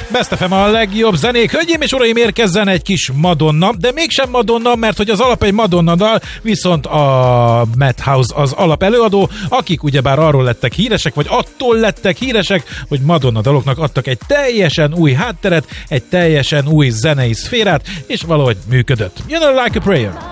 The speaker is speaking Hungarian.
Best FM a legjobb zenék. Hölgyeim és uraim, érkezzen egy kis Madonna, de mégsem Madonna, mert hogy az alap egy Madonna dal, viszont a Madhouse az alap előadó, akik ugyebár arról lettek híresek, vagy attól lettek híresek, hogy Madonna daloknak adtak egy teljesen új hátteret, egy teljesen új zenei szférát, és valahogy működött. Jön a Like a Prayer.